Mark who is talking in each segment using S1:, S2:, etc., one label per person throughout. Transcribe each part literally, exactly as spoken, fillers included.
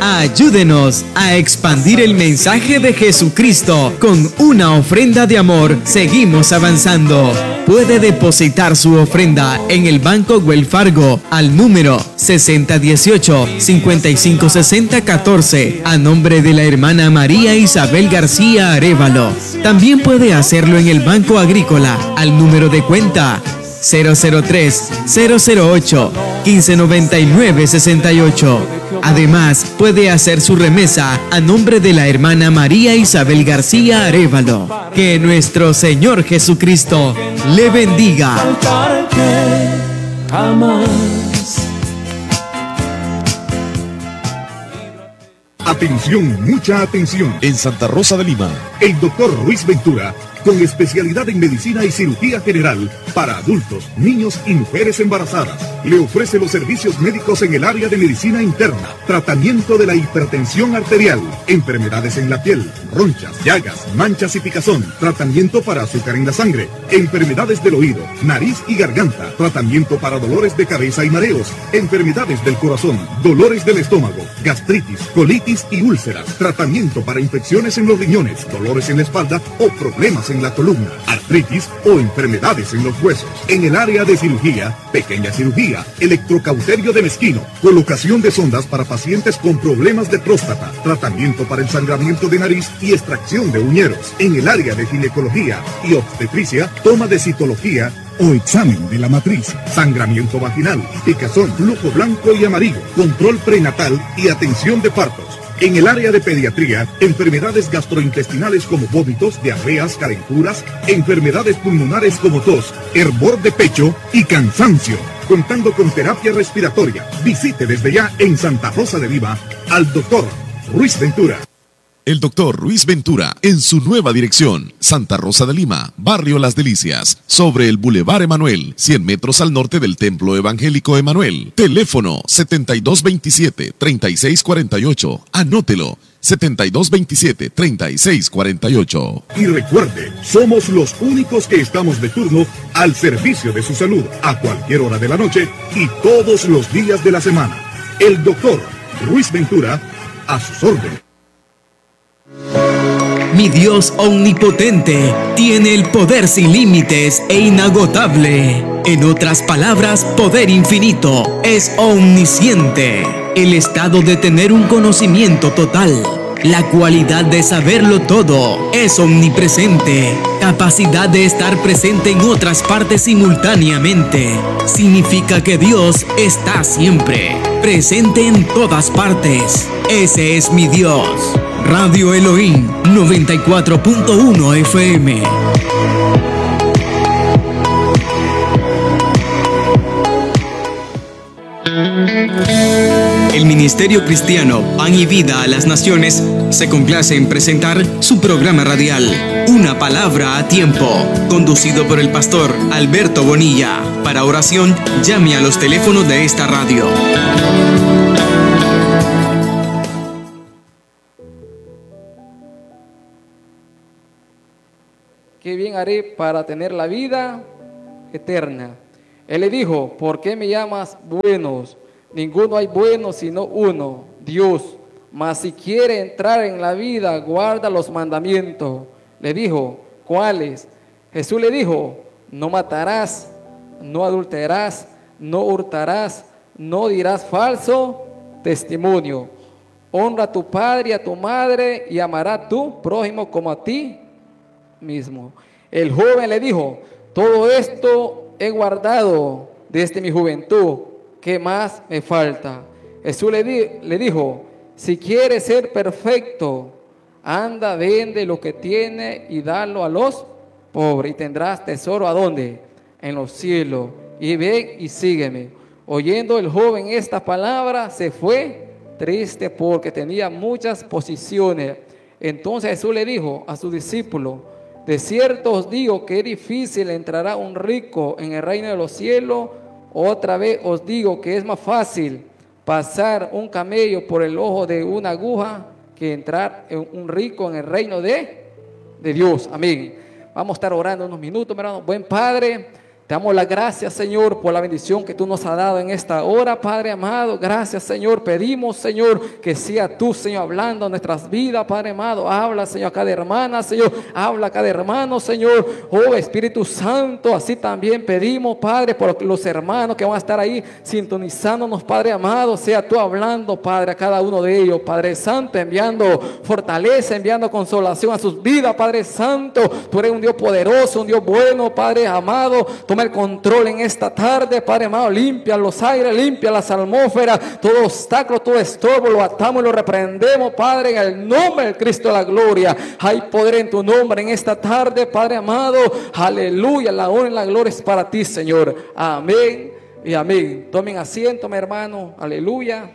S1: Ayúdenos a expandir el mensaje de Jesucristo. Con una ofrenda de amor, seguimos avanzando. Puede depositar su ofrenda en el Banco Wells Fargo al número sesenta dieciocho, cincuenta y cinco sesenta catorce a nombre de la hermana María Isabel García Arévalo. También puede hacerlo en el Banco Agrícola al número de cuenta cero cero tres, cero cero ocho, quince noventa y nueve sesenta y ocho. Además, puede hacer su remesa a nombre de la hermana María Isabel García Arévalo. Que nuestro Señor Jesucristo le bendiga.
S2: Atención, mucha atención.
S3: En Santa Rosa de Lima,
S2: el doctor Ruiz Ventura, con especialidad en medicina y cirugía general para adultos, niños y mujeres embarazadas, le ofrece los servicios médicos en el área de medicina interna, tratamiento de la hipertensión arterial, enfermedades en la piel, ronchas, llagas, manchas y picazón, tratamiento para azúcar en la sangre, enfermedades del oído, nariz y garganta, tratamiento para dolores de cabeza y mareos, enfermedades del corazón, dolores del estómago, gastritis, colitis y úlceras, tratamiento para infecciones en los riñones, dolores en la espalda o problemas en la columna, artritis o enfermedades en los huesos. En el área de cirugía, pequeña cirugía, electrocauterio de mezquino, colocación de sondas para pacientes con problemas de próstata, tratamiento para el sangramiento de nariz y extracción de uñeros. En el área de ginecología y obstetricia, toma de citología o examen de la matriz, sangramiento vaginal, picazón, flujo blanco y amarillo, control prenatal y atención de partos. En el área de pediatría, enfermedades gastrointestinales como vómitos, diarreas, calenturas, enfermedades pulmonares como tos, hervor de pecho y cansancio. Contando con terapia respiratoria, visite desde ya en Santa Rosa de Lima al doctor Ruiz Ventura.
S3: El doctor Ruiz Ventura, en su nueva dirección, Santa Rosa de Lima, Barrio Las Delicias, sobre el Boulevard Emanuel, cien metros al norte del Templo Evangélico Emanuel. Teléfono setenta y dos veintisiete, treinta y seis cuarenta y ocho. Anótelo, setenta y dos veintisiete, treinta y seis cuarenta y ocho.
S2: Y recuerde, somos los únicos que estamos de turno al servicio de su salud, a cualquier hora de la noche y todos los días de la semana. El doctor Ruiz Ventura, a sus órdenes.
S1: Mi Dios omnipotente tiene el poder sin límites e inagotable. En otras palabras, poder infinito. Es omnisciente. El estado de tener un conocimiento total. La cualidad de saberlo todo. Es omnipresente. Capacidad de estar presente en otras partes simultáneamente. Significa que Dios está siempre presente en todas partes. Ese es mi Dios. Radio Elohim noventa y cuatro punto uno F M. El Ministerio Cristiano Pan y Vida a las Naciones se complace en presentar su programa radial, Una Palabra a Tiempo, conducido por el pastor Alberto Bonilla. Para oración, llame a los teléfonos de esta radio.
S4: ¿Qué bien haré para tener la vida eterna? Él le dijo, ¿por qué me llamas buenos? Ninguno hay bueno sino uno, Dios. Mas si quiere entrar en la vida, guarda los mandamientos. Le dijo, ¿cuáles? Jesús le dijo, no matarás, no adulterarás, no hurtarás, no dirás falso testimonio. Honra a tu padre y a tu madre y amará a tu prójimo como a ti mismo. El joven le dijo, todo esto he guardado desde mi juventud, ¿qué más me falta? Jesús le, di, le dijo, si quieres ser perfecto, anda, vende lo que tiene y dalo a los pobres y tendrás tesoro ¿a dónde? En los cielos. Y ven y sígueme. Oyendo el joven esta palabra, se fue triste porque tenía muchas posiciones. Entonces Jesús le dijo a sus discípulos, de cierto os digo que es difícil entrará un rico en el reino de los cielos. Otra vez os digo que es más fácil pasar un camello por el ojo de una aguja que entrar en un rico en el reino de, de Dios. Amén. Vamos a estar orando unos minutos, hermano. Buen Padre, Te damos las gracias, Señor, por la bendición que tú nos has dado en esta hora, Padre amado. Gracias, Señor. Pedimos, Señor, que sea tú, Señor, hablando en nuestras vidas, Padre amado. Habla, Señor, a cada hermana, Señor. Habla a cada hermano, Señor. Oh, Espíritu Santo, así también pedimos, Padre, por los hermanos que van a estar ahí sintonizándonos, Padre amado. Sea tú hablando, Padre, a cada uno de ellos, Padre Santo, enviando fortaleza, enviando consolación a sus vidas, Padre Santo. Tú eres un Dios poderoso, un Dios bueno, Padre amado. Toma el control en esta tarde, Padre amado. Limpia los aires, limpia las atmósferas, todo obstáculo, todo estorbo, lo atamos y lo reprendemos, Padre, en el nombre del Cristo de la gloria. Hay poder en tu nombre en esta tarde, Padre amado. Aleluya, la honra y la gloria es para ti, Señor. Amén y amén. Tomen asiento, mi hermano. Aleluya.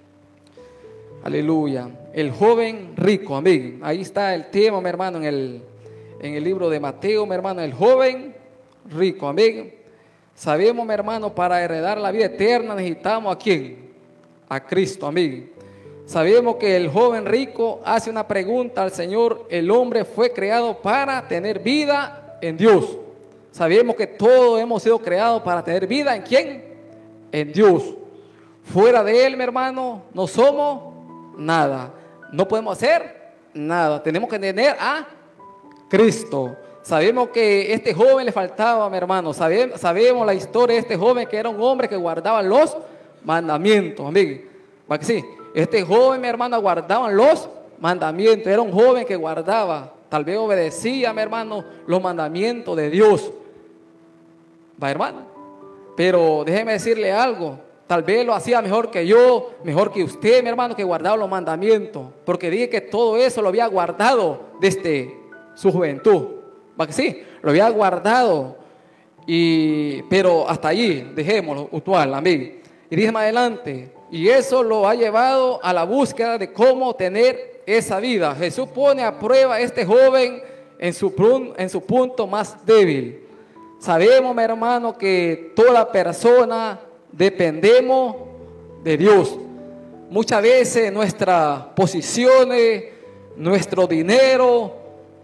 S4: Aleluya. El joven rico, amén. Ahí está el tema, mi hermano, en el, en el libro de Mateo, mi hermano, el joven rico, amén. Sabemos, mi hermano, para heredar la vida eterna necesitamos ¿a quién? A Cristo, amén. Sabemos que el joven rico hace una pregunta al Señor. El hombre fue creado para tener vida en Dios. Sabemos que todos hemos sido creados para tener vida ¿en quién? En Dios. Fuera de Él, mi hermano, no somos nada. No podemos hacer nada. Tenemos que tener a Cristo. Sabemos que este joven le faltaba, mi hermano. Sabemos, sabemos la historia de este joven, que era un hombre que guardaba los mandamientos. Amén. ¿Para que sí? Este joven, mi hermano, guardaba los mandamientos. Era un joven que guardaba, tal vez obedecía, mi hermano, los mandamientos de Dios. ¿Va, hermano? Pero déjeme decirle algo. Tal vez lo hacía mejor que yo, mejor que usted, mi hermano, que guardaba los mandamientos. Porque dije que todo eso lo había guardado desde su juventud. ¿Va que sí? Lo había guardado. Y, pero hasta allí, dejémoslo, usual, amén. Y dije más adelante, y eso lo ha llevado a la búsqueda de cómo tener esa vida. Jesús pone a prueba a este joven en su, en su punto más débil. Sabemos, mi hermano, que toda persona dependemos de Dios. Muchas veces nuestras posiciones, nuestro dinero,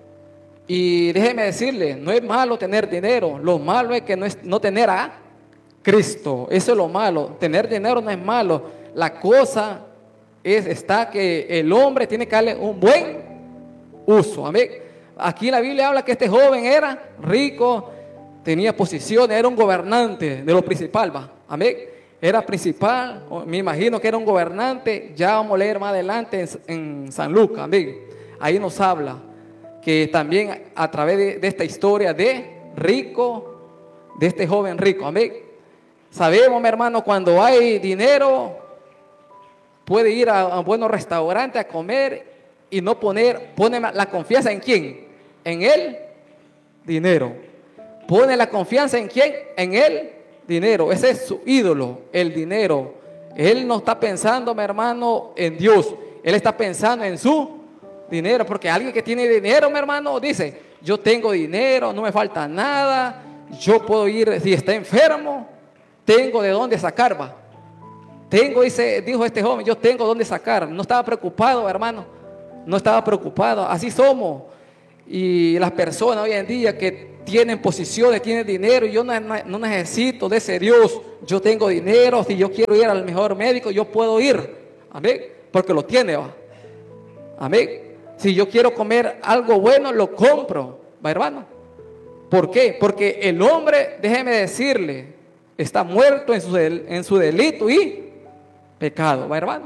S4: y déjeme decirle, no es malo tener dinero, lo malo es que no, es, no tener a Cristo. Eso es lo malo. Tener dinero no es malo. La cosa es, está que el hombre tiene que darle un buen uso. Amén. Aquí la Biblia habla que este joven era rico, tenía posiciones, era un gobernante de lo principal, ¿va? Amén. Era principal, me imagino que era un gobernante. Ya vamos a leer más adelante en, en San Lucas, amén. Ahí nos habla que también a través de, de esta historia de rico, de este joven rico, amén. Sabemos, mi hermano, cuando hay dinero, puede ir a, a un buen restaurante a comer y no poner, pone la confianza en quién, en el dinero. Pone la confianza en quién, en el dinero. Ese es su ídolo, el dinero. Él no está pensando, mi hermano, en Dios. Él está pensando en su dinero, porque alguien que tiene dinero, mi hermano, dice, yo tengo dinero, no me falta nada, yo puedo ir, si está enfermo, tengo de dónde sacar, va. Tengo, dice, dijo este joven, yo tengo dónde sacar. No estaba preocupado, hermano, no estaba preocupado. Así somos. Y las personas hoy en día que tienen posiciones, tienen dinero, y yo no, no necesito de ese Dios. Yo tengo dinero, si yo quiero ir al mejor médico, yo puedo ir, amén, porque lo tiene, va. Amén. Si yo quiero comer algo bueno, lo compro, ¿va, hermano? ¿Por qué? Porque el hombre, déjeme decirle, está muerto en su, del, en su delito y pecado, ¿va, hermano?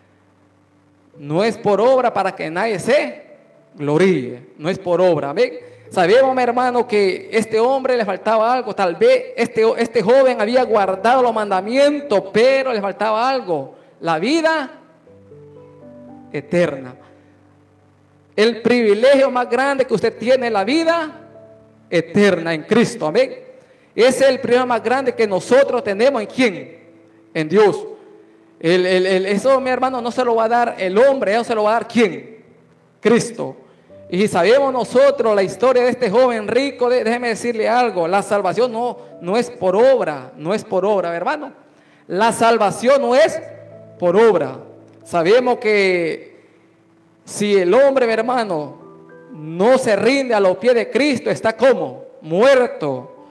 S4: No es por obra para que nadie se gloríe, no es por obra, amén. Sabemos, mi hermano, que este hombre le faltaba algo. Tal vez este, este joven había guardado los mandamientos, pero le faltaba algo: la vida eterna. El privilegio más grande que usted tiene es la vida eterna en Cristo, amén. Ese es el privilegio más grande que nosotros tenemos. ¿En quién? En Dios. El, el, el, eso, mi hermano, no se lo va a dar el hombre, eso se lo va a dar ¿quién? Cristo. Y sabemos nosotros la historia de este joven rico. de, déjeme decirle algo, la salvación no, no es por obra, no es por obra, hermano. La salvación no es por obra. Sabemos que si el hombre, mi hermano, no se rinde a los pies de Cristo, está como muerto.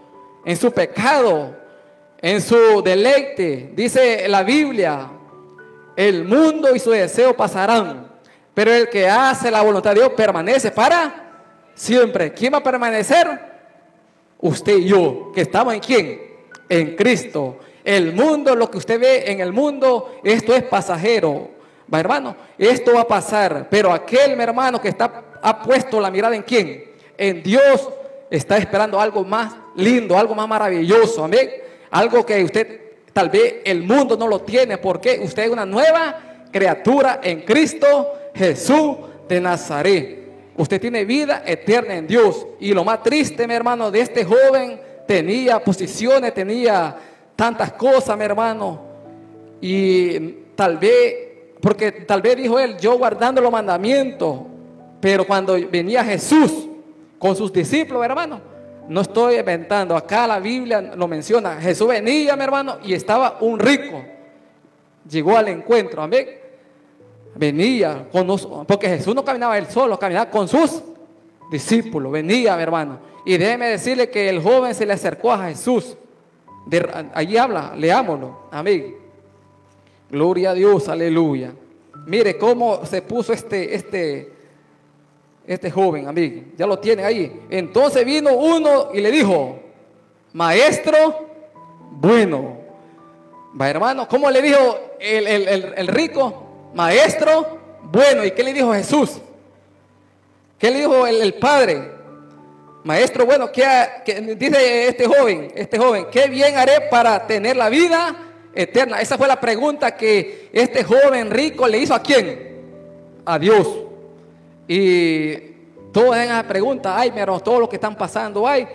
S4: en su pecado, en su deleite. Dice la Biblia, el mundo y su deseo pasarán, pero el que hace la voluntad de Dios permanece para siempre. ¿Quién va a permanecer? Usted y yo, que estamos en ¿quién? En Cristo. El mundo, lo que usted ve en el mundo, esto es pasajero, ¿va, hermano? Esto va a pasar, pero aquel, mi hermano, que está, ha puesto la mirada en ¿quién? En Dios, está esperando algo más lindo, algo más maravilloso, amén. Algo que usted, tal vez el mundo no lo tiene, porque usted es una nueva criatura en Cristo Jesús de Nazaret. Usted tiene vida eterna en Dios. Y lo más triste, mi hermano, de este joven, tenía posiciones, tenía tantas cosas, mi hermano, y tal vez, porque tal vez dijo él, yo guardando los mandamientos, pero cuando venía Jesús con sus discípulos, hermano, no estoy inventando, acá la Biblia lo menciona, Jesús venía, mi hermano, y estaba un rico, llegó al encuentro, amén, venía con los, porque Jesús no caminaba él solo, caminaba con sus discípulos, venía, mi hermano, y déjeme decirle que el joven se le acercó a Jesús. De, allí habla, leámoslo, amén. Gloria a Dios, aleluya. Mire cómo se puso este, este, este joven, amén. Ya lo tienen ahí. Entonces vino uno y le dijo, maestro bueno. Va, hermano, ¿cómo le dijo el, el, el, el rico? Maestro bueno. ¿Y qué le dijo Jesús? ¿Qué le dijo el, el padre? Maestro bueno, ¿qué, qué dice este joven? Este joven, ¿qué bien haré para tener la vida eterna? Esa fue la pregunta que este joven rico le hizo ¿a quién? A Dios. Y todas esas preguntas, ay, mi hermano, todo lo que están pasando, ay.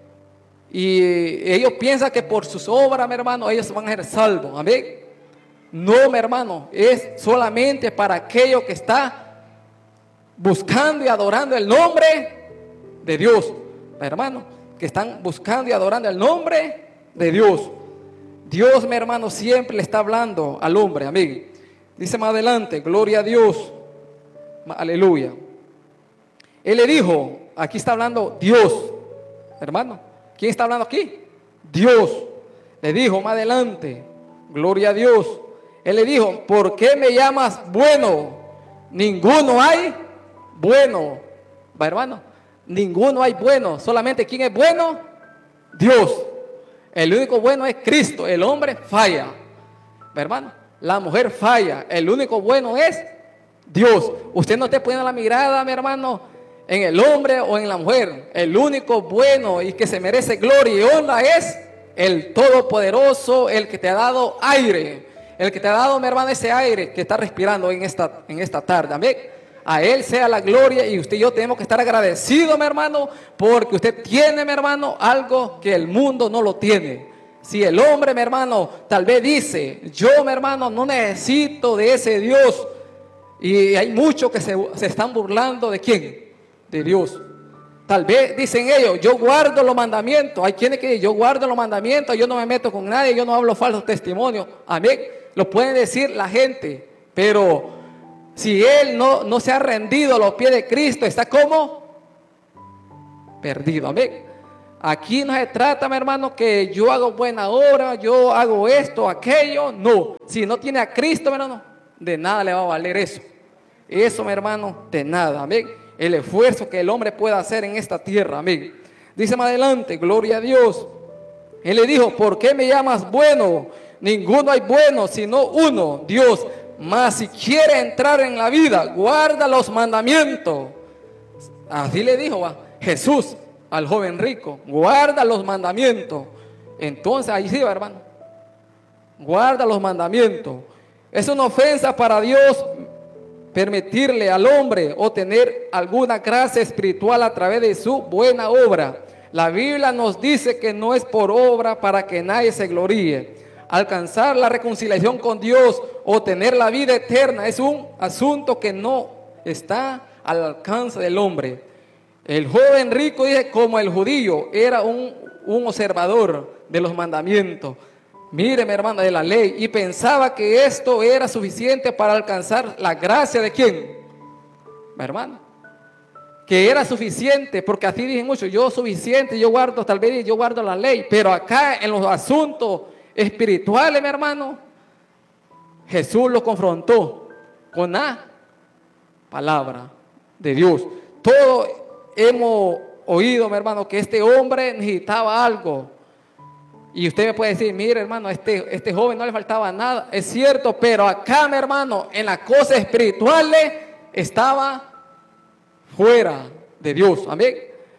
S4: Y ellos piensan que por sus obras, mi hermano, ellos van a ser salvos. Amén. No, mi hermano, es solamente para aquello que está buscando y adorando el nombre de Dios. Hermano, que están buscando y adorando el nombre de Dios. Dios, mi hermano, siempre le está hablando al hombre, amén. Dice más adelante, gloria a Dios, aleluya. Él le dijo, aquí está hablando Dios, hermano. ¿Quién está hablando aquí? Dios. Le dijo más adelante, gloria a Dios. Él le dijo, ¿por qué me llamas bueno? Ninguno hay bueno. Va, hermano. Ninguno hay bueno, solamente ¿quién es bueno? Dios. El único bueno es Cristo. El hombre falla, hermano. La mujer falla. El único bueno es Dios. Usted no esté poniendo la mirada, mi hermano, en el hombre o en la mujer. El único bueno y que se merece gloria y honra es el Todopoderoso, el que te ha dado aire, el que te ha dado, mi hermano, ese aire que está respirando en esta, en esta tarde. Amén. A Él sea la gloria y usted y yo tenemos que estar agradecidos, mi hermano, porque usted tiene, mi hermano, algo que el mundo no lo tiene. Si el hombre, mi hermano, tal vez dice, yo, mi hermano, no necesito de ese Dios. Y hay muchos que se, se están burlando de ¿quién? De Dios. Tal vez dicen ellos, yo guardo los mandamientos. Hay quienes que dicen, yo guardo los mandamientos, yo no me meto con nadie, yo no hablo falsos testimonios. Amén. Lo pueden decir la gente, pero si él no, no se ha rendido a los pies de Cristo, está como perdido. Amén. Aquí no se trata, mi hermano, que yo hago buena obra, yo hago esto, aquello. No. Si no tiene a Cristo, mi hermano, de nada le va a valer eso. Eso, mi hermano, de nada. Amén. El esfuerzo que el hombre pueda hacer en esta tierra. Amén. Dice más adelante, gloria a Dios. Él le dijo, ¿por qué me llamas bueno? Ninguno hay bueno, sino uno, Dios. Mas si quiere entrar en la vida, guarda los mandamientos. Así le dijo a Jesús al joven rico, guarda los mandamientos. Entonces ahí sí va, hermano, guarda los mandamientos. Es una ofensa para Dios permitirle al hombre obtener alguna gracia espiritual a través de su buena obra. La Biblia nos dice que no es por obra para que nadie se gloríe. Alcanzar la reconciliación con Dios o tener la vida eterna es un asunto que no está al alcance del hombre. El joven rico, dice, como el judío, era un, un observador de los mandamientos. Mire, mi hermana, de la ley, y pensaba que esto era suficiente para alcanzar la gracia de ¿quién? Mi hermana. que era suficiente, porque así dicen muchos, yo suficiente, yo guardo, tal vez yo guardo la ley, pero acá en los asuntos espirituales, mi hermano, Jesús lo confrontó con la palabra de Dios. Todos hemos oído, mi hermano, que este hombre necesitaba algo. Y usted me puede decir, mire, hermano, este, este joven no le faltaba nada. Es cierto, pero acá, mi hermano, en las cosas espirituales estaba fuera de Dios. Amén.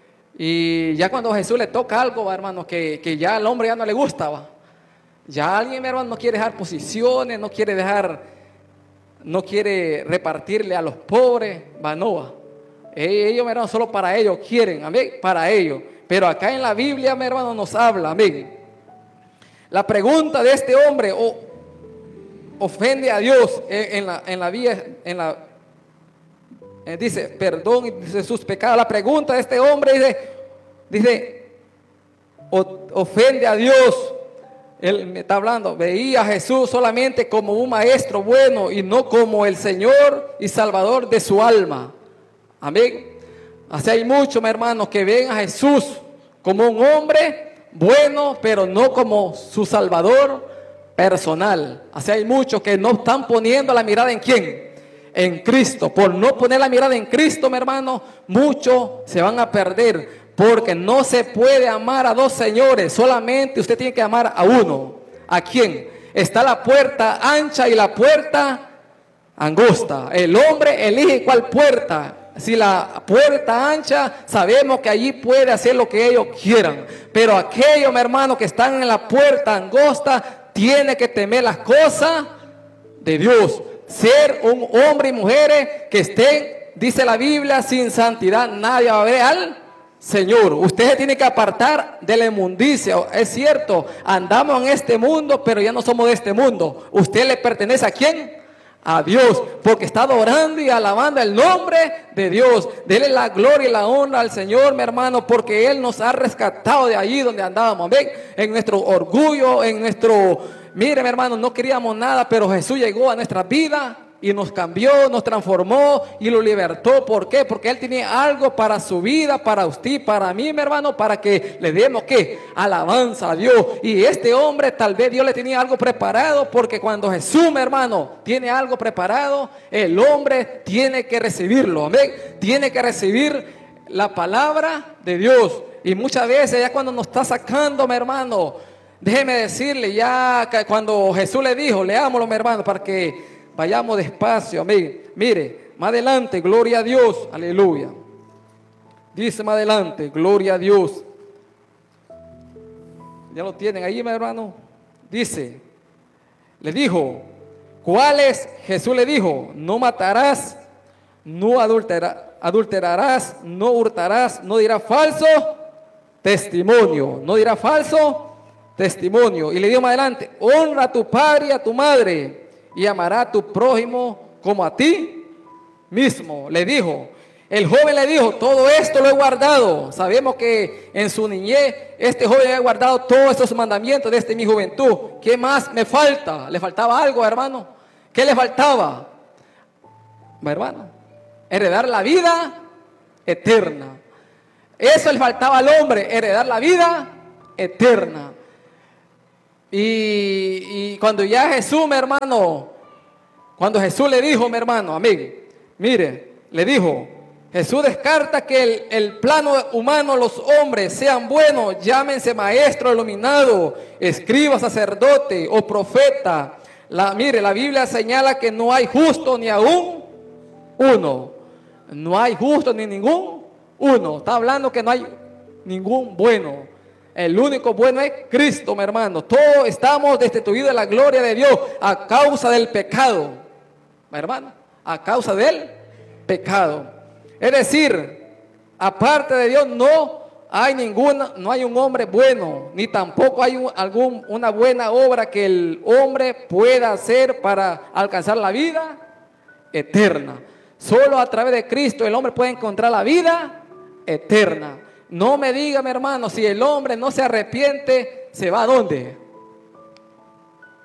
S4: Y ya cuando a Jesús le toca algo, hermano, que, que ya al hombre ya no le gustaba. Ya alguien, mi hermano, no quiere dejar posiciones, no quiere dejar, no quiere repartirle a los pobres. Va, no va. Ellos, mi hermano, solo para ellos quieren, amén, para ellos. Pero acá en la Biblia, mi hermano, nos habla, amén. La pregunta de este hombre oh, ofende a Dios en, en la, en la vía, en la, eh, dice, perdón de sus pecados. La pregunta de este hombre dice, dice, ofende a Dios. Él me está hablando, veía a Jesús solamente como un maestro bueno y no como el Señor y Salvador de su alma. Amén. Así hay muchos, mi hermanos, que ven a Jesús como un hombre bueno, pero no como su Salvador personal. Así hay muchos que no están poniendo la mirada en quién, en Cristo. Por no poner la mirada en Cristo, mi hermano, muchos se van a perder, porque no se puede amar a dos señores. Solamente usted tiene que amar a uno. ¿A quién? Está la puerta ancha y la puerta angosta. El hombre elige cuál puerta. Si la puerta ancha, sabemos que allí puede hacer lo que ellos quieran. Pero aquellos, mi hermano, que están en la puerta angosta, tiene que temer las cosas de Dios. Ser un hombre y mujeres que estén, dice la Biblia, sin santidad nadie va a ver al Señor. Usted se tiene que apartar de la inmundicia. Es cierto, andamos en este mundo, pero ya no somos de este mundo. ¿Usted le pertenece a quién? A Dios, porque está adorando y alabando el nombre de Dios. Dele la gloria y la honra al Señor, mi hermano, porque Él nos ha rescatado de allí donde andábamos. ¿Ven? En nuestro orgullo, en nuestro... Mire, mi hermano, no queríamos nada, pero Jesús llegó a nuestra vida y nos cambió, nos transformó y lo libertó. ¿Por qué? Porque Él tenía algo para su vida, para usted, para mí, mi hermano, para que le demos, ¿qué? Alabanza a Dios. Y este hombre, tal vez Dios le tenía algo preparado, porque cuando Jesús, mi hermano, tiene algo preparado, el hombre tiene que recibirlo. Amén. Tiene que recibir la palabra de Dios. Y muchas veces, ya cuando nos está sacando, mi hermano, déjeme decirle, ya cuando Jesús le dijo, leámoslo, mi hermano, para que vayamos despacio, amén. Mire, más adelante, gloria a Dios, aleluya. Dice más adelante, gloria a Dios. Ya lo tienen ahí, mi hermano. Dice, le dijo, ¿cuál es? Jesús le dijo, no matarás, no adultera, adulterarás, no hurtarás, no dirás falso testimonio, no dirás falso testimonio. Y le dijo más adelante, honra a tu padre y a tu madre, y amará a tu prójimo como a ti mismo. Le dijo, el joven le dijo, todo esto lo he guardado. Sabemos que en su niñez este joven ha guardado todos estos mandamientos desde mi juventud. ¿Qué más me falta? ¿Le faltaba algo, hermano? ¿Qué le faltaba? Hermano, heredar la vida eterna. Eso le faltaba al hombre, heredar la vida eterna. Y, y cuando ya Jesús, mi hermano, cuando Jesús le dijo, mi hermano, amén, mire, le dijo, Jesús descarta que el, el plano humano, los hombres sean buenos, llámense maestro, iluminado, escriba, sacerdote o profeta. La, mire, la Biblia señala que no hay justo ni aún uno. No hay justo ni ningún uno. Está hablando que no hay ningún bueno. El único bueno es Cristo, mi hermano. Todos estamos destituidos de la gloria de Dios a causa del pecado, mi hermano, a causa del pecado. Es decir, aparte de Dios no hay ninguna, no hay un hombre bueno, ni tampoco hay un, algún, una buena obra que el hombre pueda hacer para alcanzar la vida eterna. Solo a través de Cristo el hombre puede encontrar la vida eterna. No me diga, mi hermano, si el hombre no se arrepiente, ¿se va a dónde?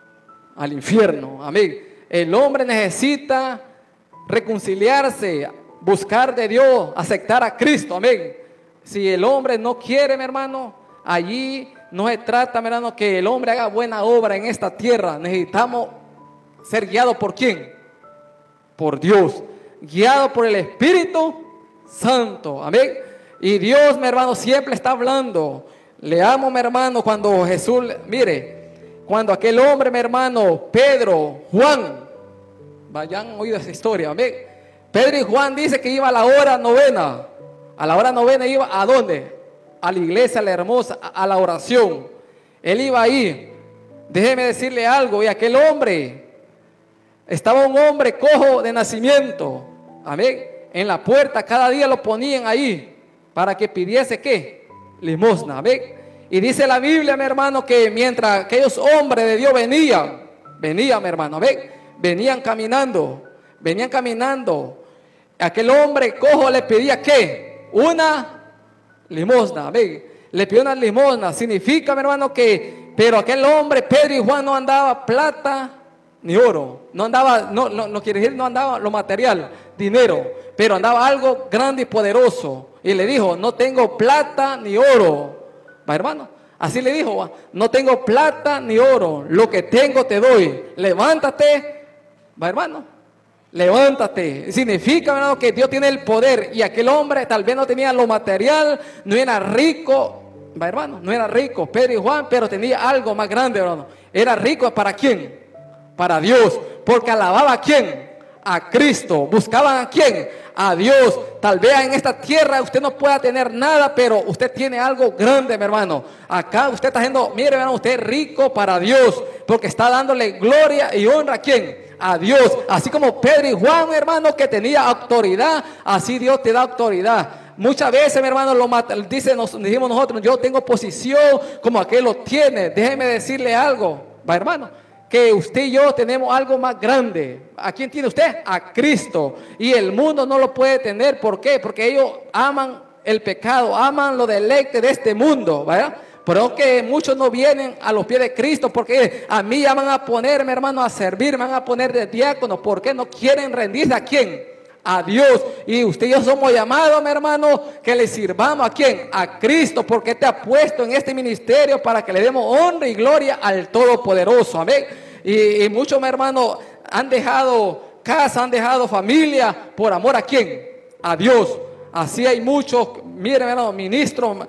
S4: Al infierno, amén. El hombre necesita reconciliarse buscar de Dios, aceptar a Cristo, amén. Si el hombre no quiere, mi hermano, allí no se trata, mi hermano, que el hombre haga buena obra en esta tierra. Necesitamos ser guiados por ¿quién? Por Dios, guiado por el Espíritu Santo, amén. Y Dios, mi hermano, siempre está hablando. Leamos, mi hermano, cuando Jesús, mire, cuando aquel hombre, mi hermano, Pedro, Juan, vayan oído esa historia, amén. Pedro y Juan dice que iba a la hora novena. A la hora novena iba ¿a dónde? A la iglesia, a la hermosa, a la oración. Él iba ahí. Déjeme decirle algo. Y aquel hombre, estaba un hombre cojo de nacimiento, amén. En la puerta cada día lo ponían ahí para que pidiese ¿qué? Limosna, amén. Y dice la Biblia, mi hermano, que mientras aquellos hombres de Dios venían, venían, mi hermano, amén, venían caminando, venían caminando, aquel hombre cojo le pedía ¿qué? Una limosna, amén. Le pidió una limosna. Significa, mi hermano, que, pero aquel hombre, Pedro y Juan, no andaba plata ni oro, no andaba, no, no, no quiere decir no andaba lo material, dinero, pero andaba algo grande y poderoso. Y le dijo, no tengo plata ni oro, va, hermano, así le dijo, va, no tengo plata ni oro, lo que tengo te doy, levántate, va, hermano, levántate. Significa, hermano, que Dios tiene el poder. Y aquel hombre tal vez no tenía lo material, no era rico, va, hermano, no era rico, Pedro y Juan, pero tenía algo más grande, hermano. Era rico para quién? Para Dios, porque alababa a quién, a Cristo. Buscaban a quién, a Dios. Tal vez en esta tierra usted no pueda tener nada, pero usted tiene algo grande, mi hermano. Acá usted está haciendo, mire, hermano, usted es rico para Dios, porque está dándole gloria y honra a quién, a Dios. Así como Pedro y Juan, mi hermano, que tenía autoridad, así Dios te da autoridad. Muchas veces, mi hermano, lo dice, nos dijimos nosotros, yo tengo posición como aquel lo tiene. Déjeme decirle algo, va, hermano, que usted y yo tenemos algo más grande. ¿A quién tiene usted? A Cristo. Y el mundo no lo puede tener. ¿Por qué? Porque ellos aman el pecado, aman lo deleite de este mundo, ¿verdad? Pero que muchos no vienen a los pies de Cristo, porque a mí ya van a ponerme, hermano, a servir, me van a poner de diácono. ¿Por qué no quieren rendirse a quién? A Dios. Y usted y yo somos llamados, mi hermano, que le sirvamos a quién, a Cristo, porque te ha puesto en este ministerio para que le demos honra y gloria al Todopoderoso, amén. Y, y muchos, mi hermano, han dejado casa, han dejado familia por amor a quién, a Dios. Así hay muchos, mire, mi hermano, ministros,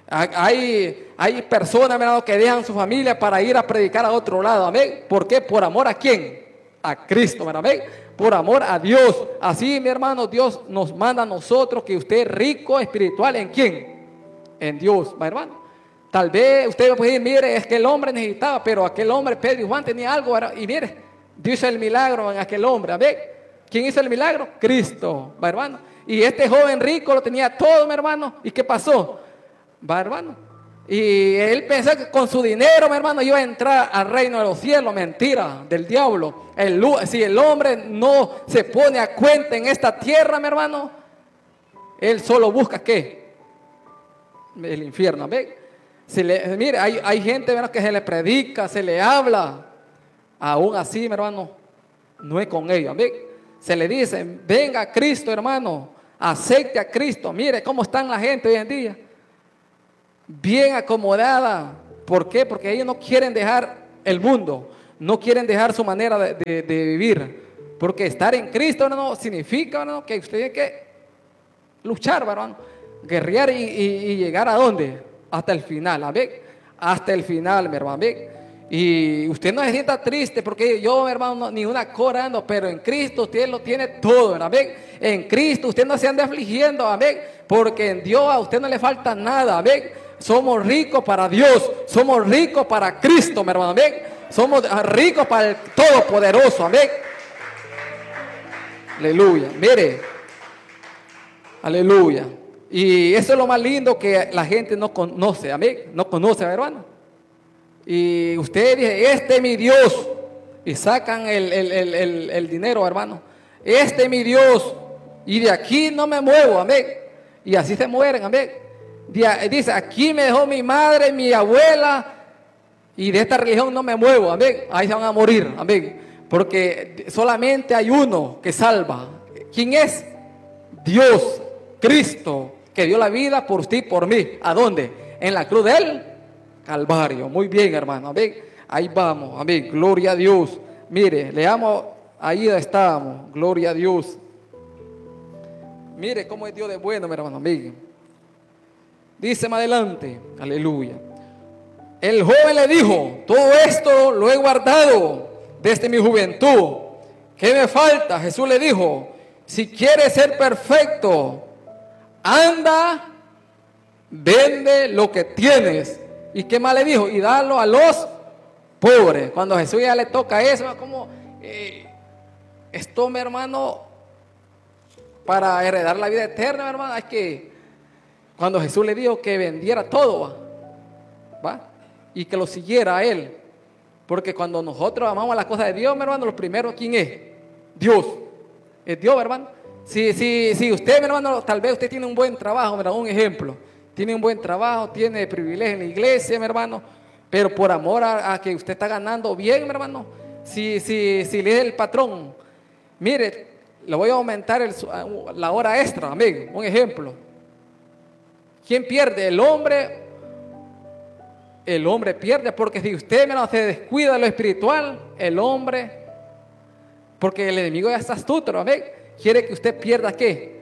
S4: hay, hay personas, mi hermano, que dejan su familia para ir a predicar a otro lado, amén. ¿Por qué? Por amor a quién, a Cristo, mi hermano, amén. Por amor a Dios. Así, mi hermano, Dios nos manda a nosotros que usted es rico espiritual. ¿En quién? En Dios, mi hermano. Tal vez usted puede decir, mire, es que el hombre necesitaba, pero aquel hombre, Pedro y Juan, tenía algo. Y mire, Dios hizo el milagro en aquel hombre. ¿Ve? ¿Quién hizo el milagro? Cristo, mi hermano. Y este joven rico lo tenía todo, mi hermano. ¿Y qué pasó? Va, hermano. Y él pensó que con su dinero, mi hermano, iba a entrar al reino de los cielos. Mentira, del diablo. El, si el hombre no se pone a cuenta en esta tierra, mi hermano, él solo busca ¿qué? El infierno. ¿Ve? Se le, mire, hay, hay gente, ¿verdad?, que se le predica, se le habla. Aún así, mi hermano, no es con ellos. ¿Ve? Se le dice, venga a Cristo, hermano, acepte a Cristo. Mire cómo están la gente hoy en día, bien acomodada. ¿Por qué? Porque ellos no quieren dejar el mundo, no quieren dejar su manera de, de, de vivir. Porque estar en Cristo no significa, ¿no?, que usted tiene que luchar, hermano, guerrear y, y, y llegar a dónde, hasta el final, amén, hasta el final, mi hermano, amén. Y usted no se sienta triste porque yo, mi hermano, no, ni una cora ando, pero en Cristo usted lo tiene todo, amén. En Cristo usted no se anda afligiendo, amén, porque en Dios a usted no le falta nada, amén. Somos ricos para Dios, somos ricos para Cristo, mi hermano, amén. Somos ricos para el Todopoderoso, amén. Aleluya, mire, aleluya. Y eso es lo más lindo que la gente no conoce, amén, no conoce, hermano. Y usted dice, este es mi Dios, y sacan el, el, el, el, el dinero, hermano. Este es mi Dios, y de aquí no me muevo, amén. Y así se mueren, amén. Dice, aquí me dejó mi madre, mi abuela, y de esta religión no me muevo, amén. Ahí se van a morir, amén. Porque solamente hay uno que salva. ¿Quién es? Dios, Cristo, que dio la vida por ti y por mí. ¿A dónde? En la cruz del Calvario. Muy bien, hermano. Amén. Ahí vamos. Amén. Gloria a Dios. Mire, leamos, ahí estábamos. Gloria a Dios. Mire cómo es Dios de bueno, mi hermano. Amén. Dice más adelante. Aleluya. El joven le dijo: todo esto lo he guardado desde mi juventud. ¿Qué me falta? Jesús le dijo: si quieres ser perfecto, anda, vende lo que tienes. ¿Y qué más le dijo? Y dalo a los pobres. Cuando a Jesús ya le toca eso, como eh, esto, mi hermano, para heredar la vida eterna, mi hermano, es que cuando Jesús le dijo que vendiera todo, ¿va? Y que lo siguiera a Él. Porque cuando nosotros amamos las cosas de Dios, mi hermano, lo primero, ¿quién es? Dios. Es Dios, mi hermano. Si, si, si usted, mi hermano, tal vez usted tiene un buen trabajo, mira, un ejemplo. Tiene un buen trabajo, tiene privilegio en la iglesia, mi hermano. Pero por amor a, a que usted está ganando bien, mi hermano. Si, si, si le dice el patrón: mire, le voy a aumentar el, la hora extra, amén. Un ejemplo. ¿Quién pierde? El hombre. El hombre pierde, porque si usted, mi hermano, se descuida de lo espiritual, el hombre, porque el enemigo ya está astuto, amén, quiere que usted pierda ¿qué?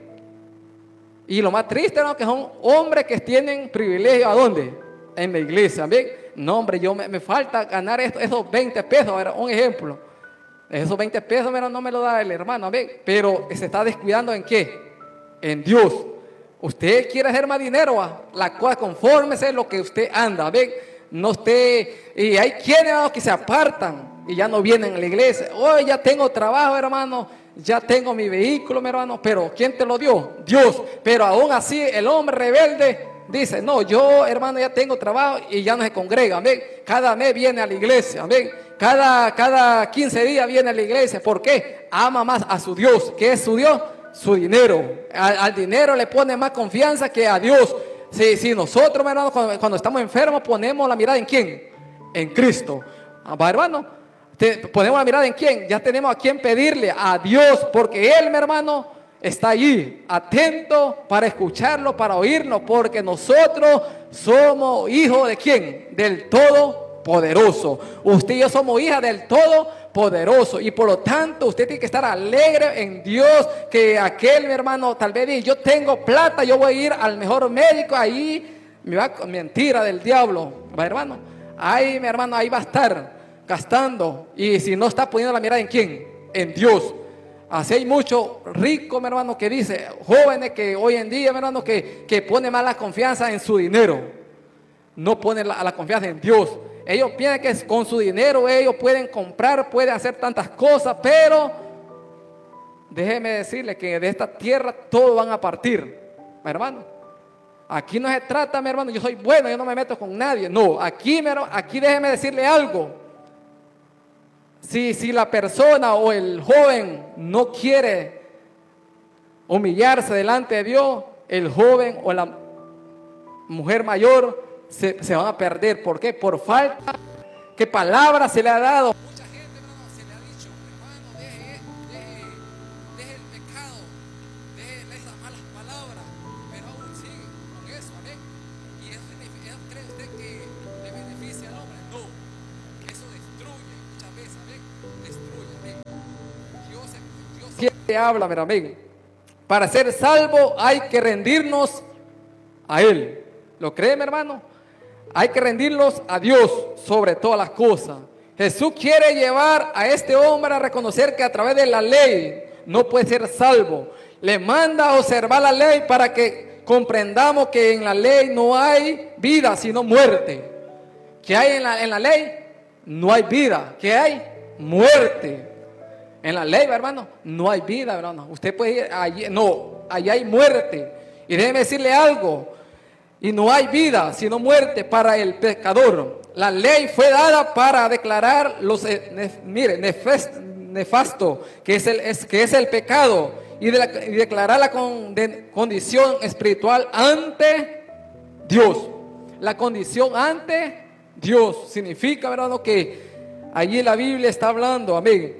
S4: Y lo más triste, ¿no? Que son hombres que tienen privilegio, ¿a dónde? En la iglesia, amén. No, hombre, yo me, me falta ganar esto, esos veinte pesos, a ver, un ejemplo. Esos veinte pesos, mira, no me lo da el hermano, amén. Pero se está descuidando ¿en qué? En Dios. Usted quiere hacer más dinero, ¿va? La cosa, confórmese lo que usted anda, amén. No esté, y hay quienes, hermano, que se apartan y ya no vienen a la iglesia. Hoy ya tengo trabajo, hermano, ya tengo mi vehículo, mi hermano, pero ¿quién te lo dio? Dios. Pero aún así el hombre rebelde dice: no, yo, hermano, ya tengo trabajo, y ya no se congrega, amén. Cada mes viene a la iglesia, amén. Cada, cada quince días viene a la iglesia. ¿Por qué? Ama más a su Dios. ¿Qué es su Dios? Su dinero. Al, al dinero le pone más confianza que a Dios. Si, si nosotros, hermano, cuando, cuando estamos enfermos, ponemos la mirada ¿en quién? En Cristo. ¿Va, hermano? Te, ponemos la mirada ¿en quién? Ya tenemos a quién pedirle, a Dios, porque Él, mi hermano, está allí, atento para escucharlo, para oírlo, porque nosotros somos hijos ¿de quién? Del Todopoderoso. Usted y yo somos hijas del Todopoderoso, y por lo tanto usted tiene que estar alegre en Dios. Que aquel, mi hermano, tal vez dice: yo tengo plata, yo voy a ir al mejor médico, ahí me va, mentira del diablo, va, hermano. Ahí, mi hermano, ahí va a estar gastando, y si no está poniendo la mirada ¿en quién? En Dios. Así hay muchos ricos, mi hermano, que dice, jóvenes que hoy en día, mi hermano, que, que pone más la confianza en su dinero, no pone la, la confianza en Dios. Ellos piensan que con su dinero ellos pueden comprar, pueden hacer tantas cosas, pero déjeme decirle que de esta tierra todos van a partir, mi hermano. Aquí no se trata, mi hermano, yo soy bueno, yo no me meto con nadie. No, aquí, mi hermano, aquí déjeme decirle algo. Si, si la persona o el joven no quiere humillarse delante de Dios, el joven o la mujer mayor se, se van a perder. ¿Por qué? Por falta que palabra se le ha dado. Mucha gente, hermano, se le ha dicho: hermano, deje, deje, deje el pecado, deje esas malas palabras, pero aún sigue con eso, amén. Y eso, eso cree usted que le beneficia al hombre. No, eso destruye muchas veces, amén. Destruye, amén. Dios, Dios siempre habla, mira, amén. Para ser salvo hay que rendirnos a Él. ¿Lo cree, mi hermano? Hay que rendirnos a Dios sobre todas las cosas. Jesús quiere llevar a este hombre a reconocer que a través de la ley no puede ser salvo. Le manda a observar la ley para que comprendamos que en la ley no hay vida sino muerte. ¿Qué hay en la, en la ley? No hay vida. ¿Qué hay? Muerte. En la ley, hermano, no hay vida, hermano. Usted puede ir allí, no, allí hay muerte. Y déjeme decirle algo. Y no hay vida sino muerte para el pecador. La ley fue dada para declarar los nef, mire, nefest, nefasto que es el, es, que es el pecado, y, de la, y declarar la con, de, condición espiritual ante Dios. La condición ante Dios significa, ¿verdad?, que allí la Biblia está hablando, amén.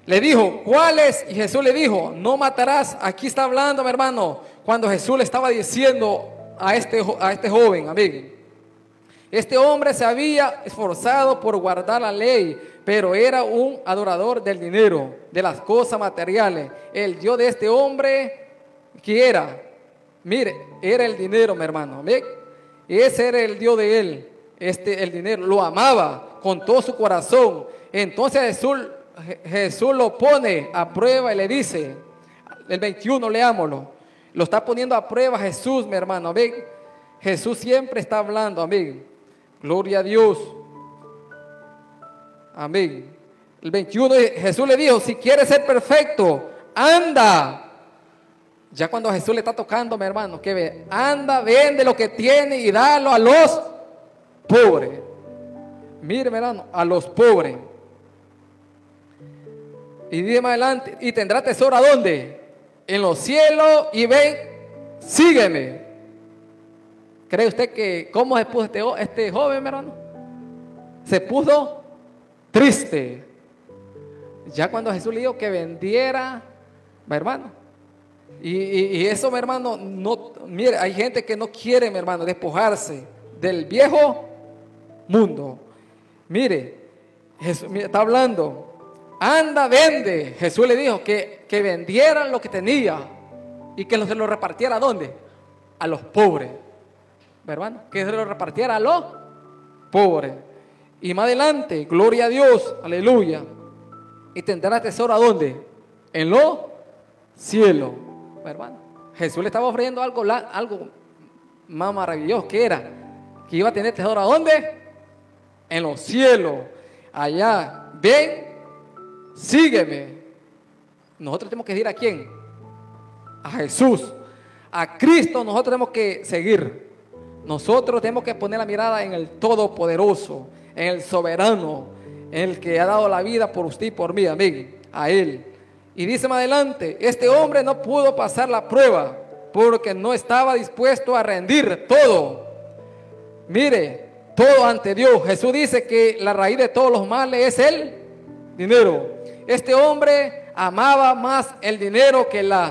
S4: Le dijo, ¿cuáles? Y Jesús le dijo, no matarás. Aquí está hablando, mi hermano, cuando Jesús le estaba diciendo a este, a este joven, amigo. Este hombre se había esforzado por guardar la ley, pero era un adorador del dinero, de las cosas materiales. El Dios de este hombre, ¿qué era? Mire, era el dinero, mi hermano. ¿Ve? Ese era el Dios de él, este, el dinero. Lo amaba con todo su corazón. Entonces Jesús, Jesús lo pone a prueba y le dice, el veintiuno, leámoslo. Lo está poniendo a prueba Jesús, mi hermano. ¿Ve? Jesús siempre está hablando, amigo. Gloria a Dios. Amén. El veintiuno, Jesús le dijo, si quieres ser perfecto, anda. Ya cuando Jesús le está tocando, mi hermano, que ve, anda, vende lo que tiene y dalo a los pobres. Mire, mi hermano, a los pobres. Y dice más adelante, y tendrá tesoro ¿a dónde? En los cielos, y ven, sígueme. ¿Cree usted que cómo se puso este, este joven, mi hermano? Se puso triste. Ya cuando Jesús le dijo que vendiera, mi hermano. Y, y, y eso, mi hermano, no, mire, hay gente que no quiere, mi hermano, despojarse del viejo mundo. Mire, Jesús mire, está hablando, anda, vende. Jesús le dijo que, que vendieran lo que tenía y que se lo repartiera ¿a dónde? A los pobres. Hermano, que se lo repartiera a los pobres. Y más adelante, gloria a Dios, aleluya. Y tendrá tesoro ¿a dónde? En los cielos, hermano. Jesús le estaba ofreciendo algo, algo más maravilloso, que era que iba a tener tesoro ¿a dónde? En los cielos. Allá, ven, sígueme. Nosotros tenemos que ir ¿a quién? A Jesús. A Cristo nosotros tenemos que seguir. Nosotros tenemos que poner la mirada en el Todopoderoso, en el Soberano, en el que ha dado la vida por usted y por mí, amigo, a Él. Y dice más adelante, este hombre no pudo pasar la prueba porque no estaba dispuesto a rendir todo. Mire, todo ante Dios. Jesús dice que la raíz de todos los males es el dinero. Este hombre amaba más el dinero que la,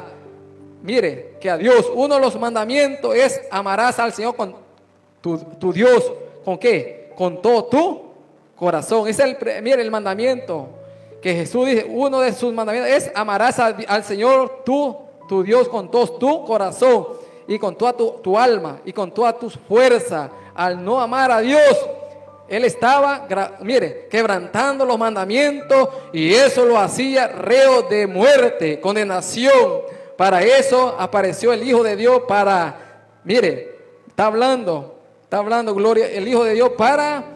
S4: mire, que a Dios. Uno de los mandamientos es amarás al Señor con Tu, tu Dios, ¿con qué? Con todo tu corazón. Es el, mire, el mandamiento que Jesús dice, uno de sus mandamientos es amarás a, al Señor tu, tu Dios con todo tu corazón y con toda tu, tu alma y con toda tu fuerza. Al no amar a Dios, él estaba, mire, quebrantando los mandamientos y eso lo hacía reo de muerte, condenación. Para eso apareció el Hijo de Dios para, mire, está hablando. Está hablando, gloria, el Hijo de Dios para,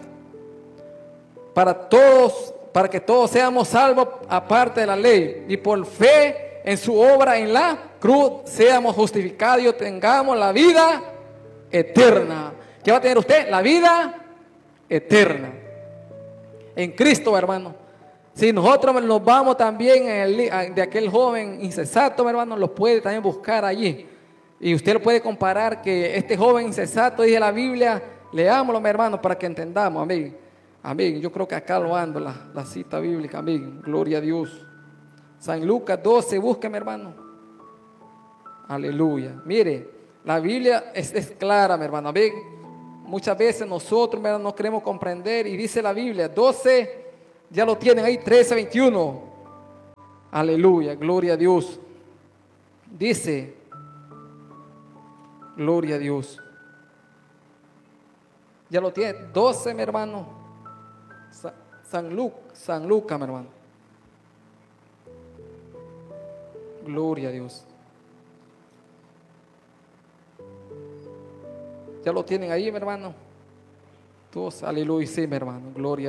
S4: para todos, para que todos seamos salvos aparte de la ley. Y por fe en su obra en la cruz seamos justificados y tengamos la vida eterna. ¿Qué va a tener usted? La vida eterna. En Cristo, hermano. Si nosotros nos vamos también en el, de aquel joven insensato, hermano, lo puede también buscar allí. Y usted lo puede comparar que este joven insensato, dice la Biblia, leámoslo, mi hermano, para que entendamos, amén. Amén. Yo creo que acá lo ando, la, la cita bíblica, amén. Gloria a Dios. San Lucas doce, busque, mi hermano. Aleluya. Mire, la Biblia es, es clara, mi hermano, amén. Muchas veces nosotros, mi hermano, no queremos comprender y dice la Biblia, doce, ya lo tienen ahí, trece, veintiuno. Aleluya, gloria a Dios. Dice, gloria a Dios. Ya lo tiene. doce, mi hermano. San Lucas, San Lucas, mi hermano. Gloria a Dios. Ya lo tienen ahí, mi hermano. doce, aleluya, sí, mi hermano. Gloria.